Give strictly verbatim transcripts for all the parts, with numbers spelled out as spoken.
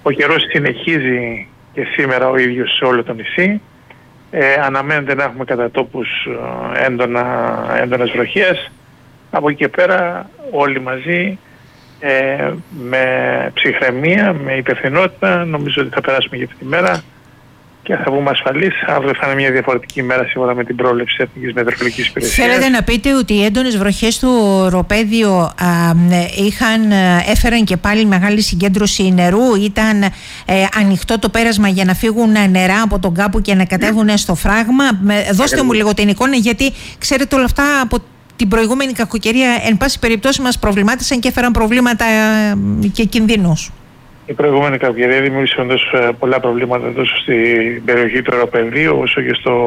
Ο καιρός συνεχίζει και σήμερα ο ίδιος σε όλο το νησί. Ε, αναμένεται να έχουμε κατά τόπους έντονα, έντονες βροχές. Από εκεί και πέρα όλοι μαζί ε, με ψυχραιμία, με υπευθυνότητα, νομίζω ότι θα περάσουμε για αυτή τη μέρα και θα βγούμε ασφαλείς. Αύριο θα είναι μια διαφορετική ημέρα σίγουρα με την πρόβλεψη της Εθνικής Μετεωρολογικής Υπηρεσίας. Θέλετε να πείτε ότι οι έντονες βροχές του οροπέδιο α, είχαν, έφεραν και πάλι μεγάλη συγκέντρωση νερού? Ήταν ε, ανοιχτό το πέρασμα για να φύγουν νερά από τον κάπου και να κατέβουν στο φράγμα? Δώστε μου λίγο την εικόνα, γιατί ξέρετε όλα αυτά από την προηγούμενη κακοκαιρία εν πάση περιπτώσει μας προβλημάτισαν και έφεραν προβλήματα και κινδύνους. Η προηγούμενη κακοκαιρία δημιούργησε όντως πολλά προβλήματα τόσο στην περιοχή του Οροπεδίου όσο και στο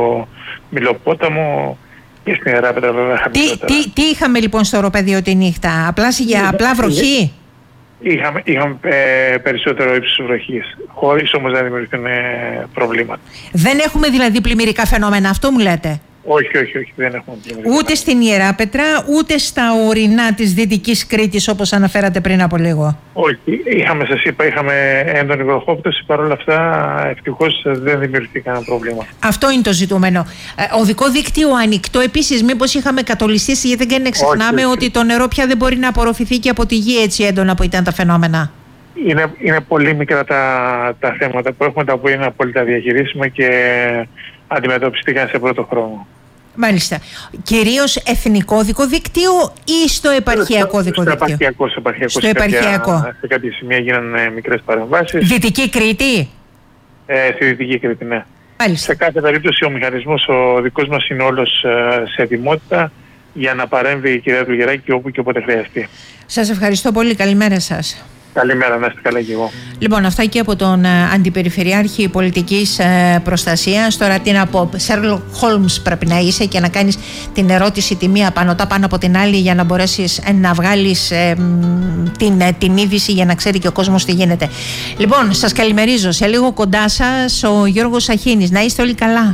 Μιλοπόταμο και στην Ιεράπετρα βέβαια. Τι, τι, τι είχαμε λοιπόν στο Οροπεδίο τη νύχτα? Απλά, για απλά βροχή? Είχαμε, είχαμε ε, περισσότερο ύψος βροχής, χωρίς όμως να δημιουργηθούν ε, προβλήματα. Δεν έχουμε δηλαδή πλημμυρικά φαινόμενα, αυτό μου λέτε? Όχι, όχι, όχι, δεν έχουμε πλημμυρικά. Ούτε στην Ιεράπετρα, ούτε στα ορεινά της Δυτικής Κρήτης όπως αναφέρατε πριν από λίγο? Όχι, είχαμε, σας είπα, είχαμε έντονη βροχόπτωση, παρόλα αυτά ευτυχώς δεν δημιουργήθηκε κανένα πρόβλημα. Αυτό είναι το ζητούμενο. Οδικό δίκτυο ανοιχτό επίσης, μήπως είχαμε κατολιστήσει? Γιατί δεν να ξεχνάμε όχι, ότι το νερό πια δεν μπορεί να απορροφηθεί και από τη γη έτσι έντονα που ήταν τα φαινόμενα. Είναι, είναι πολύ μικρά τα, τα θέματα που έχουμε, τα οποία είναι απόλυτα διαχειρίσιμα και αντιμετωπιστήκαν σε πρώτο χρόνο. Μάλιστα. Κυρίως εθνικό οδικό δίκτυο ή στο επαρχιακό οδικό δίκτυο? Στο επαρχιακό. Στο επαρχιακό. Στο επαρχιακό. Κάποια, σε κάποια σημεία γίνανε μικρές παρεμβάσεις. Δυτική Κρήτη? Ε, στη Δυτική Κρήτη, ναι. Μάλιστα. Σε κάθε περίπτωση ο μηχανισμός ο δικός μας είναι όλος σε ετοιμότητα για να παρέμβει η κυρία Τουργεράκη όπου και όποτε χρειαστεί. Σας ευχαριστώ πολύ. Καλημέρα σας. Καλημέρα, να είστε καλά και εγώ. Λοιπόν, αυτά και από τον uh, Αντιπεριφερειάρχη Πολιτικής uh, Προστασίας. Τώρα τι να πω, Sherlock Holmes πρέπει να είσαι και να κάνεις την ερώτηση τη μία πανωτά πάνω από την άλλη για να μπορέσεις uh, να βγάλεις uh, την, uh, την είδηση για να ξέρει και ο κόσμος τι γίνεται. Λοιπόν, σας καλημερίζω. Σε λίγο κοντά σας ο Γιώργος Σαχίνης. Να είστε όλοι καλά.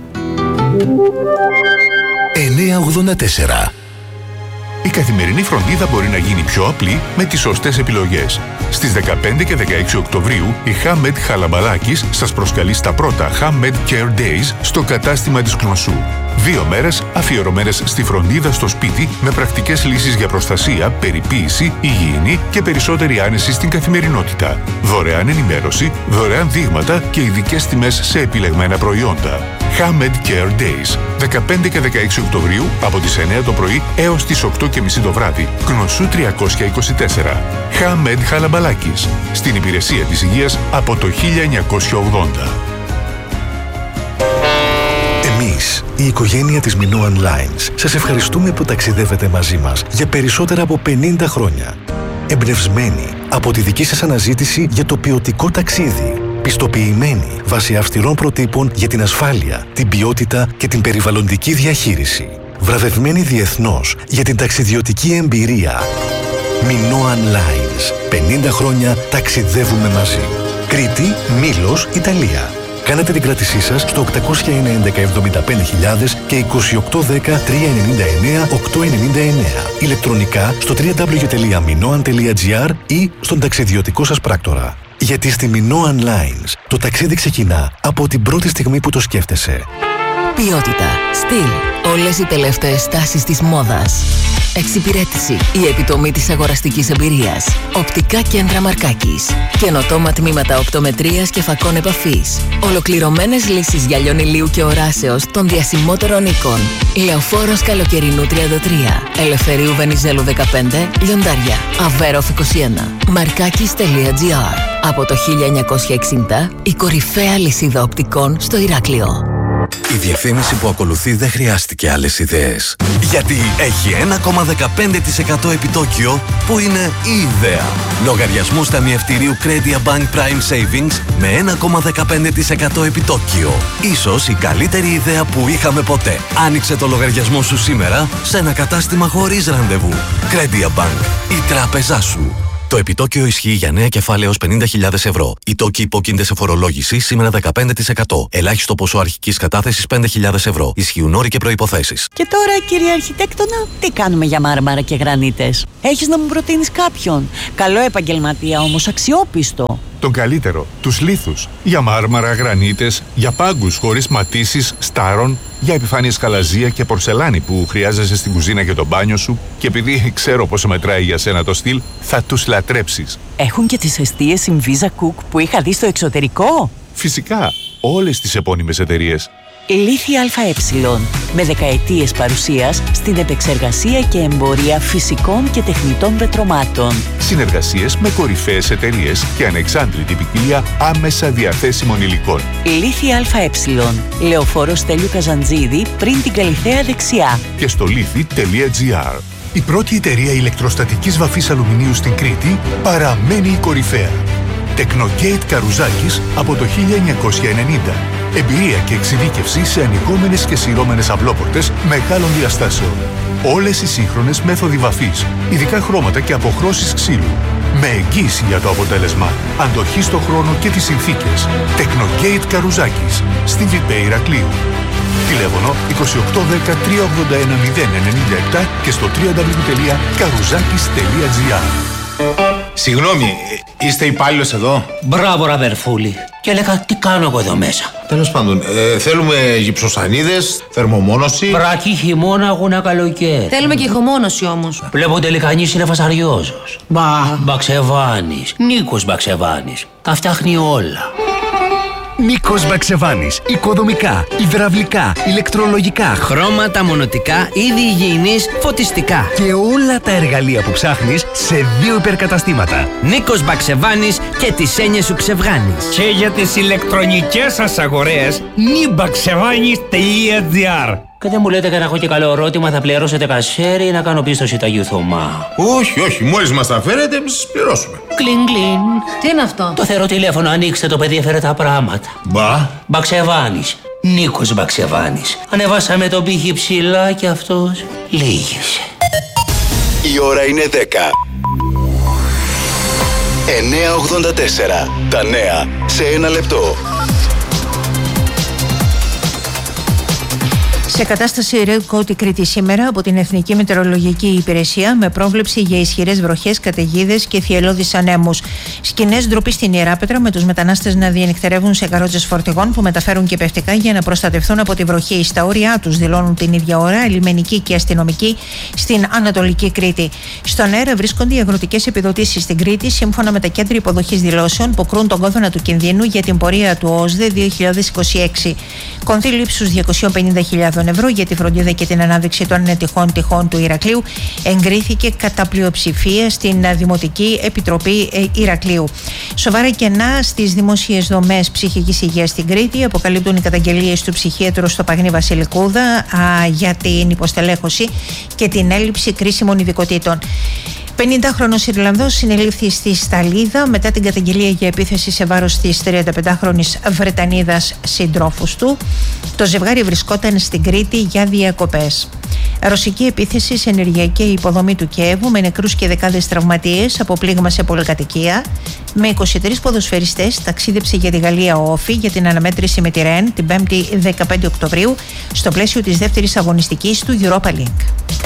εννιακόσια ογδόντα τέσσερα. Η καθημερινή φροντίδα μπορεί να γίνει πιο απλή με τις σωστές επιλογές. Στις δεκαπέντε και δεκαέξι Οκτωβρίου, η Hamed Χαλαμπαλάκης σας προσκαλεί στα πρώτα Hamed Care Days στο κατάστημα της Κνωσού. Δύο μέρες αφιερωμένες στη φροντίδα στο σπίτι με πρακτικές λύσεις για προστασία, περιποίηση, υγιεινή και περισσότερη άνεση στην καθημερινότητα. Δωρεάν ενημέρωση, δωρεάν δείγματα και ειδικές τιμές σε επιλεγμένα προϊόντα. Hamed Care Days, δεκαπέντε και δεκαέξι Οκτωβρίου από τις εννέα το πρωί έως τις οκτώ και μισή το βράδυ, Κνωσού τριακόσια είκοσι τέσσερα. Hamed Χαλαμπαλάκης, στην υπηρεσία της υγείας από το χίλια εννιακόσια ογδόντα. Εμείς, η οικογένεια της Minoan Lines, σας ευχαριστούμε που ταξιδεύετε μαζί μας για περισσότερα από πενήντα χρόνια. Εμπνευσμένοι από τη δική σας αναζήτηση για το ποιοτικό ταξίδι. Πιστοποιημένοι βάσει αυστηρών προτύπων για την ασφάλεια, την ποιότητα και την περιβαλλοντική διαχείριση. Βραβευμένοι διεθνώς για την ταξιδιωτική εμπειρία. Minoan Lines. πενήντα χρόνια ταξιδεύουμε μαζί. Κρήτη, Μήλος, Ιταλία. Κάνετε την κράτησή σας στο οκτακόσια ένα έντεκα εβδομήντα πέντε χιλιάδες και είκοσι οκτώ δέκα τριακόσια ενενήντα εννέα οκτακόσια ενενήντα εννέα. Ηλεκτρονικά στο double-u double-u double-u τελεία minoan τελεία gr ή στον ταξιδιωτικό σας πράκτορα. Γιατί στη Minoan Lines το ταξίδι ξεκινά από την πρώτη στιγμή που το σκέφτεσαι. Ποιότητα, στυλ, όλες οι τελευταίες τάσεις της μόδας. Εξυπηρέτηση, η επιτομή της αγοραστικής εμπειρίας. Οπτικά κέντρα Μαρκάκης. Καινοτόμα τμήματα οπτομετρίας και φακών επαφής. Ολοκληρωμένες λύσεις γυαλιών ηλίου και οράσεως των διασημότερων οίκων. Λεωφόρος Καλοκαιρινού τριάντα τρία. Ελευθερίου Βενιζέλου δεκαπέντε. Λιοντάρια. Αβέροφ είκοσι ένα. Μαρκάκης τελεία gr. Από το χίλια εννιακόσια εξήντα, η κορυφαία λυσίδα οπτικών στο Ηράκλειο. Η διαφήμιση που ακολουθεί δεν χρειάστηκε άλλες ιδέες. Γιατί έχει ένα κόμμα δεκαπέντε τοις εκατό επιτόκιο που είναι η ιδέα. Λογαριασμούς ταμιευτηρίου Credia Bank Prime Savings με ένα κόμμα δεκαπέντε τοις εκατό επιτόκιο. Ίσως η καλύτερη ιδέα που είχαμε ποτέ. Άνοιξε το λογαριασμό σου σήμερα σε ένα κατάστημα χωρίς ραντεβού. Credia Bank, η τράπεζά σου. Το επιτόκιο ισχύει για νέα κεφάλαια έως πενήντα χιλιάδες ευρώ. Οι τόκοι υπόκεινται σε φορολόγηση σήμερα δεκαπέντε τοις εκατό. Ελάχιστο ποσό αρχικής κατάθεσης πέντε χιλιάδες ευρώ. Ισχύουν όροι και προϋποθέσεις. Και τώρα, κύριε Αρχιτέκτονα, τι κάνουμε για μάρμαρα και γρανίτες? Έχεις να μου προτείνεις κάποιον? Καλό επαγγελματία όμως, αξιόπιστο. Τον καλύτερο, τους λίθους. Για μάρμαρα, γρανίτες, για πάγκους χωρίς ματίσεις, στάρων, για επιφάνειες καλαζία και πορσελάνη που χρειάζεσαι στην κουζίνα και το μπάνιο σου. Και επειδή ξέρω πόσο μετράει για σένα το στυλ, θα τους λατρέψεις. Έχουν και τις εστίες Inviza Cook που είχα δει στο εξωτερικό. Φυσικά, όλες τις επώνυμες εταιρείες. Λίθη ΑΕ, με δεκαετίες παρουσίας στην επεξεργασία και εμπορία φυσικών και τεχνητών πετρωμάτων. Συνεργασίες με κορυφαίες εταιρείες και ανεξάντλητη ποικιλία άμεσα διαθέσιμων υλικών. Λίθη ΑΕ, Λεωφόρο Στέλιου Καζαντζίδη, πριν την Καλιθέα δεξιά. Και στο λίθη τελεία τζι άρ. Η πρώτη εταιρεία ηλεκτροστατικής βαφής αλουμινίου στην Κρήτη παραμένει η κορυφαία. Technogate Καρουζάκης από το χίλια εννιακόσια ενενήντα. Εμπειρία και εξειδίκευση σε ανοιγόμενες και σειρώμενες αυλόπορτες μεγάλων διαστάσεων. Όλες οι σύγχρονες μέθοδοι βαφής, ειδικά χρώματα και αποχρώσεις ξύλου. Με εγγύηση για το αποτέλεσμα, αντοχή στο χρόνο και τις συνθήκες. Technogate Καρουζάκης, στη Βιπέ Ηρακλείου. Τηλέφωνο είκοσι οκτώ δέκα τριακόσια ογδόντα ένα μηδέν ενενήντα επτά και στο double-u double-u double-u τελεία καρουζάκης τελεία τζι άρ. Συγγνώμη, είστε υπάλληλος εδώ? Μπράβο, ραβερφούλη. Και έλεγα, τι κάνω εγώ εδώ μέσα? Τέλος πάντων, ε, θέλουμε γυψοσανίδες, θερμομόνωση. Βρακή, χειμώνα, αγώνα, καλοκαίρι. Θέλουμε και ηχομόνωση όμως. Βλέπω τελικανής είναι φασαριόζος. Μπα, Μπαξεβάνης, Νίκος Μπαξεβάνης. Τα φτιάχνει όλα. Νίκος Μπαξεβάνης. Οικοδομικά, υδραυλικά, ηλεκτρολογικά, χρώματα, μονοτικά, είδη υγιεινής, φωτιστικά. Και όλα τα εργαλεία που ψάχνεις σε δύο υπερκαταστήματα. Νίκος Μπαξεβάνης και τις έννοιες σου ξεβγάνεις. Και για τις ηλεκτρονικές σας αγορές, νιμπαξεβάνης τελεία τζι άρ. Και δεν μου λέτε και να έχω και καλό ερώτημα, θα πληρώσετε κασέρι ή να κάνω πίστοση Ταγιού Θωμά? Όχι, όχι, μόλις μας τα φέρετε, εμείς σας πληρώσουμε. Κλιν, κλιν. Τι είναι αυτό? Το θερό τηλέφωνο, ανοίξτε, το παιδί έφερε τα πράγματα. Μπα. Μπαξεβάνης. Νίκος Μπαξεβάνης. Ανεβάσαμε τον πύχη ψηλά και αυτός λύγησε. Η ώρα είναι δέκα. εννιά ογδόντα τέσσερα. Τα νέα σε ένα λεπτό. Σε κατάσταση red code η Κρήτη σήμερα από την Εθνική Μετεωρολογική Υπηρεσία με πρόβλεψη για ισχυρές βροχές, καταιγίδες και θυελλώδεις ανέμους. Σκηνές ντροπή στην Ιεράπετρα με τους μετανάστες να διανυκτερεύουν σε καρότσες φορτηγών που μεταφέρουν κυπευτικά για να προστατευτούν από τη βροχή. Στα όρια τους δηλώνουν την ίδια ώρα λιμενικοί και αστυνομικοί στην Ανατολική Κρήτη. Στον αέρα βρίσκονται οι αγροτικές επιδοτήσεις στην Κρήτη σύμφωνα με τα κέντρα υποδοχής δηλώσεων που κρούν τον κόδωνα του κινδύνου για την πορεία του ΟΣΔΕ δύο χιλιάδες είκοσι έξι. Κονδύλι ύψους διακόσιες πενήντα χιλιάδες ευρώ για τη φροντίδα και την ανάδειξη των ενετυχών τυχών του Ηρακλείου εγκρίθηκε κατά πλειοψηφία στην Δημοτική Επιτροπή Ηρακλείου. Σοβαρά κενά στις δημόσιες δομές ψυχικής υγείας στην Κρήτη αποκαλύπτουν οι καταγγελίες του ψυχίατρου στο Παγνί Βασιλικούδα α, για την υποστελέχωση και την έλλειψη κρίσιμων ειδικοτήτων. πενηντάχρονος Ιρλανδός συνελήφθη στη Σταλίδα μετά την καταγγελία για επίθεση σε βάρος της τριανταπεντάχρονης Βρετανίδας συντρόφους του. Το ζευγάρι βρισκόταν στην Κρήτη για διακοπές. Ρωσική επίθεση σε ενεργειακή υποδομή του Κιέβου με νεκρούς και δεκάδες τραυματίες από πλήγμα σε πολυκατοικία. Με είκοσι τρεις ποδοσφαιριστές ταξίδεψε για τη Γαλλία ο Όφη για την αναμέτρηση με τη Ρεν την πέμπτη δεκαπέντε Οκτωβρίου στο πλαίσιο της δεύτερης αγωνιστικής του Europa League.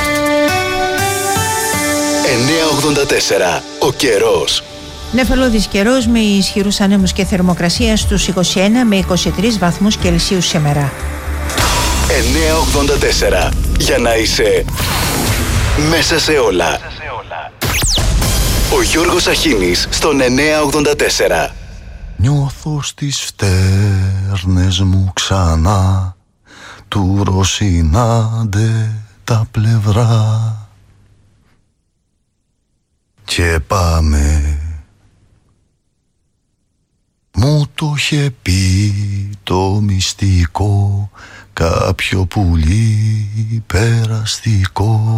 εννιά ογδόντα τέσσερα. Ο καιρός. Νεφελώδης καιρός με ισχυρούς ανέμους και θερμοκρασία στους είκοσι ένα με είκοσι τρεις βαθμούς Κελσίου σήμερα. εννιά ογδόντα τέσσερα. Για να είσαι μέσα σε όλα. Ο Γιώργος Αχίνης στον εννιά ογδόντα τέσσερα. Νιώθω στις φτέρνες μου ξανά του Ρωσινάντε τα πλευρά. Και πάμε. Μου το είχε πει το μυστικό κάποιο πουλί περαστικό.